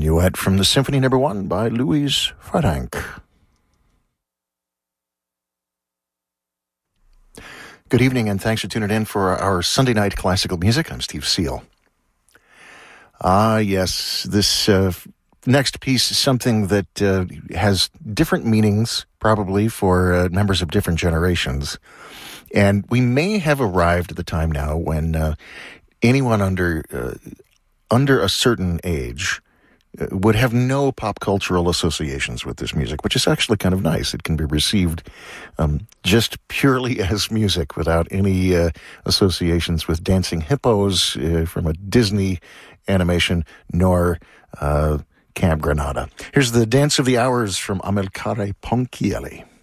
Minuet from the Symphony No. 1 by Louise Franck. Good evening, and thanks for tuning in for our Sunday night classical music. I'm Steve Seal. Yes, this next piece is something that has different meanings, probably, for members of different generations. And we may have arrived at the time now when anyone under a certain age would have no pop cultural associations with this music, which is actually kind of nice. It can be received just purely as music without any associations with dancing hippos from a Disney animation, nor Camp Granada. Here's the Dance of the Hours from Amilcare Ponchielli.